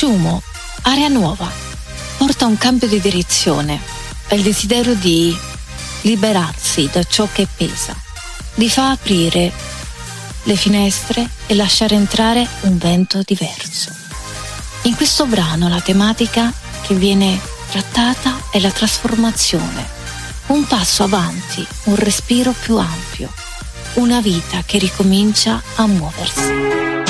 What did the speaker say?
Sumo, aria nuova, porta un cambio di direzione, è il desiderio di liberarsi da ciò che pesa, di far aprire le finestre e lasciare entrare un vento diverso. In questo brano la tematica che viene trattata è la trasformazione, un passo avanti, un respiro più ampio, una vita che ricomincia a muoversi.